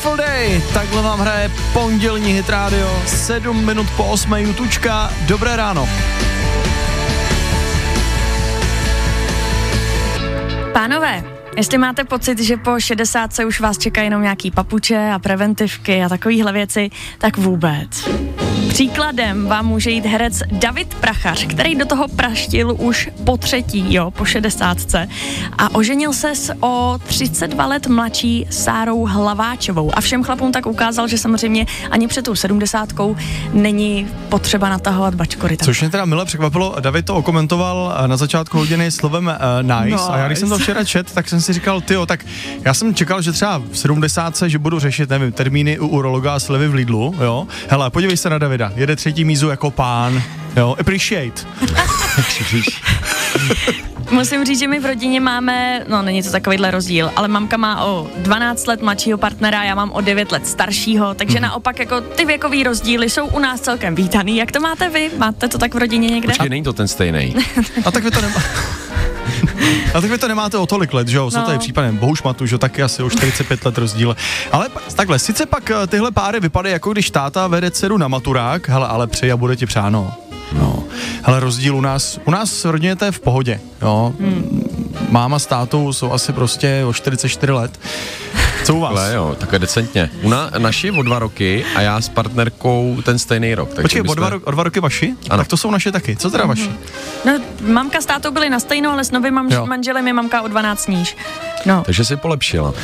Beautiful Day, takhle vám hraje pondělní Hit Radio, 7 minut po 8 Jutučka, dobré ráno. Pánové, jestli máte pocit, že po 60 už vás čekají jenom nějaký papuče a preventivky a takovýhle věci, tak vůbec. Příkladem vám může jít herec David Prachař, který do toho praštil už po třetí, po 60. A oženil se s o 32 let mladší Sárou Hlaváčovou. A všem chlapům tak ukázal, že samozřejmě ani před tou 70 není potřeba natahovat bačkory. Což mě teda mile překvapilo, David to okomentoval na začátku hodiny slovem nice. A já když jsem to včera čet, tak jsem si říkal, tak já jsem čekal, že třeba v 70, že budu řešit, nevím, termíny u urologa a slevy v Lidlu, jo. Hele, podívej se na Davida, jede třetí mízu jako pán, jo, appreciate. Musím říct, že my v rodině máme, není to takovýhle rozdíl, ale mamka má o 12 let mladšího partnera, já mám o 9 let staršího, takže naopak jako ty věkový rozdíly jsou u nás celkem vítaný. Jak to máte vy? Máte to tak v rodině někde? Počkej, není to ten stejný. A tak vy to A tak vy to nemáte o tolik let, že jo? Jsou tady případem Bohušmatu, že jo, taky asi o 45 let rozdíl. Ale takhle, sice pak tyhle páry vypadají, jako když táta vede dceru na maturák, hele, ale přeji a bude ti přáno. No. Hele, rozdíl u nás v rodině to je v pohodě, jo. Máma s tátou jsou asi prostě o 44 let. Co u vás? Ale jo, takhle decentně. Naši o 2 roky a já s partnerkou ten stejný rok. Počkej, o 2 roky vaši? Ano. Tak to jsou naše taky. Co teda vaši? No, mamka s tátou byli na stejno, ale s novým manželem je mamka o 12 níž. No. Takže si polepšila.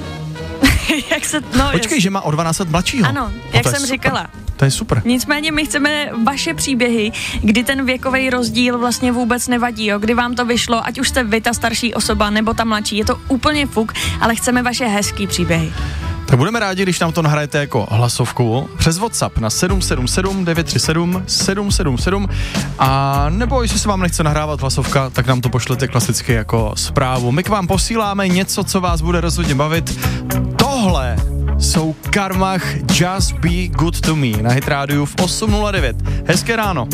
Počkej, že má o 12 let mladšího. Ano, jak jsem říkala. To je super. Nicméně my chceme vaše příběhy, kdy ten věkový rozdíl vlastně vůbec nevadí, kdy vám to vyšlo, ať už jste vy ta starší osoba nebo ta mladší, je to úplně fuk, ale chceme vaše hezký příběhy. Tak budeme rádi, když nám to nahrajete jako hlasovku přes WhatsApp na 777 937 777 a nebo jestli se vám nechce nahrávat hlasovka, tak nám to pošlete klasicky jako zprávu. My k vám posíláme něco, co vás bude rozhodně bavit. Tohle jsou Karmach Just Be Good To Me na Hit Rádiu v 8:09. Hezké ráno.